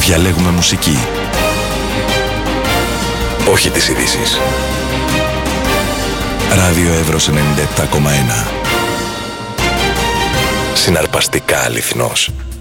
Διαλέγουμε μουσική, όχι τις ειδήσεις. Ράδιο Εύρος 97,1. Συναρπαστικά αληθινός.